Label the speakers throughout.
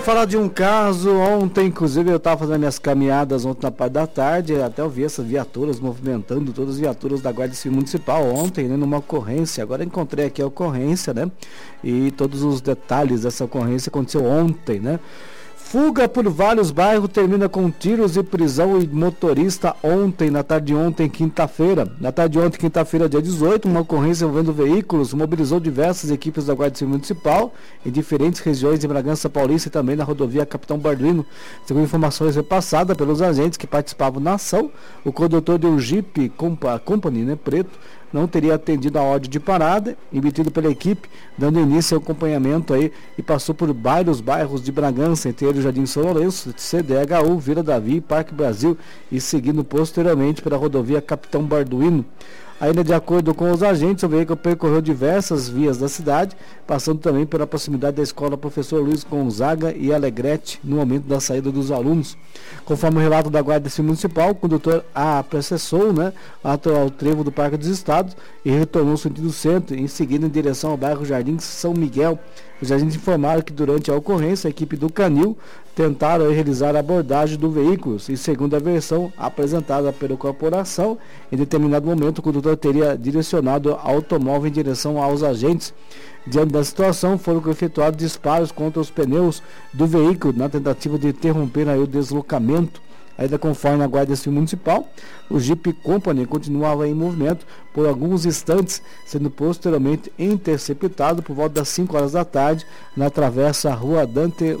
Speaker 1: Falar de um caso, ontem inclusive eu estava fazendo minhas caminhadas ontem na parte da tarde, até eu vi essas viaturas movimentando, todas as viaturas da Guarda Civil Municipal ontem, né, numa ocorrência. Agora encontrei aqui a ocorrência, né, e todos os detalhes dessa ocorrência aconteceu ontem, né. Fuga por vários bairros termina com tiros e prisão de motorista ontem, na tarde de ontem, quinta-feira. Na tarde de ontem, quinta-feira, dia 18, uma ocorrência envolvendo veículos mobilizou diversas equipes da Guarda Civil Municipal em diferentes regiões de Bragança Paulista e também na rodovia Capitão Barduino. Segundo informações repassadas pelos agentes que participavam na ação, o condutor de um Jeep Company, né, preto, não teria atendido a ordem de parada, emitido pela equipe, dando início ao acompanhamento aí e passou por vários bairros de Bragança, entre eles Jardim São Lourenço, CDHU, Vila Davi e Parque Brasil, e seguindo posteriormente pela rodovia Capitão Barduino. Ainda de acordo com os agentes, o veículo percorreu diversas vias da cidade, passando também pela proximidade da escola Professor Luiz Gonzaga e Alegrete, no momento da saída dos alunos. Conforme o relato da Guarda Civil Municipal, o condutor processou, né, ao trevo do Parque dos Estados e retornou no sentido centro, em seguida em direção ao bairro Jardim São Miguel. Os agentes informaram que durante a ocorrência, a equipe do Canil tentaram realizar a abordagem do veículo e, segundo a versão apresentada pela corporação, em determinado momento o condutor teria direcionado o automóvel em direção aos agentes. Diante da situação, foram efetuados disparos contra os pneus do veículo na tentativa de interromper aí o deslocamento. Ainda conforme a Guarda Civil Municipal, o Jeep Company continuava em movimento por alguns instantes, sendo posteriormente interceptado por volta das 5 horas da tarde na travessa Rua Dante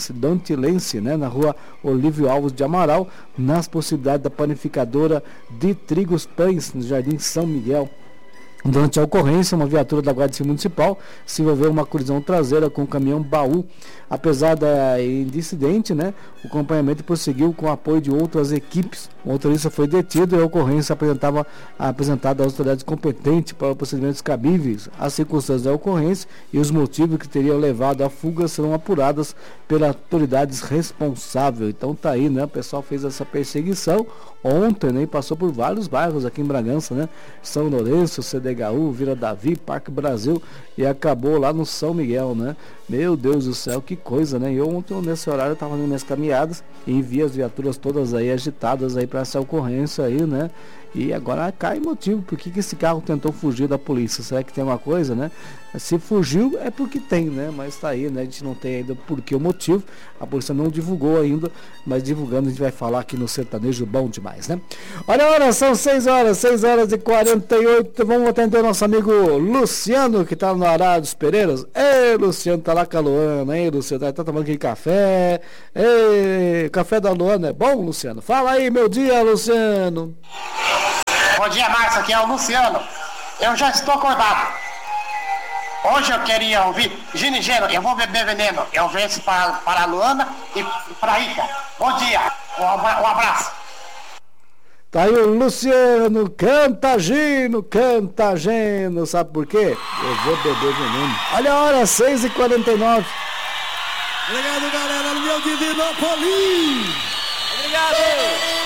Speaker 1: Lense, né, na Rua Olívio Alves de Amaral, nas proximidades da panificadora de Trigos Pães, no Jardim São Miguel. Durante a ocorrência, uma viatura da Guarda Civil Municipal se envolveu uma colisão traseira com o caminhão baú. Apesar do incidente, né, o acompanhamento prosseguiu com o apoio de outras equipes. O motorista foi detido e a ocorrência apresentada às autoridades competentes para procedimentos cabíveis. As circunstâncias da ocorrência e os motivos que teriam levado à fuga serão apuradas pelas autoridades responsáveis. Então tá aí, né, o pessoal fez essa perseguição ontem, né, e passou por vários bairros aqui em Bragança, né, São Lourenço, CDHU, Vila Davi, Parque Brasil, e acabou lá no São Miguel, né. Meu Deus do céu, que coisa, né? Eu ontem nesse horário estava fazendo minhas caminhadas e vi as viaturas todas aí agitadas aí para essa ocorrência aí, né? E agora cai motivo, por que esse carro tentou fugir da polícia? Será que tem uma coisa, né? Se fugiu é porque tem, né? Mas tá aí, né? A gente não tem ainda por que o motivo. A polícia não divulgou ainda, mas divulgando a gente vai falar aqui no Sertanejo Bom Demais, né? Olha a hora, são 6 horas e 48. Vamos atender o nosso amigo Luciano, que tá no Arara dos Pereiras. Ei, Luciano, tá lá com a Luana, hein, Luciano? Tá tomando aquele café. Ei, café da Luana é bom, Luciano? Fala aí, meu dia, Luciano.
Speaker 2: Bom dia, Márcio, aqui é o Luciano. Eu já estou acordado. Hoje eu queria ouvir Gino e Geno, eu vou beber veneno. Eu venço para a Luana e para a Rica. Bom dia, um abraço.
Speaker 1: Tá aí o Luciano, canta Gino, sabe por quê? Eu vou beber veneno. Olha a hora, 6h49.
Speaker 3: Obrigado, galera, do meu Divinópolis.
Speaker 1: Obrigado.